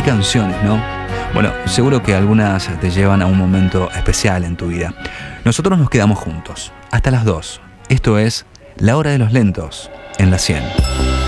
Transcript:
canciones, ¿no? Bueno, seguro que algunas te llevan a un momento especial en tu vida. Nosotros nos quedamos juntos hasta las 2. Esto es La Hora de los Lentos en la 100.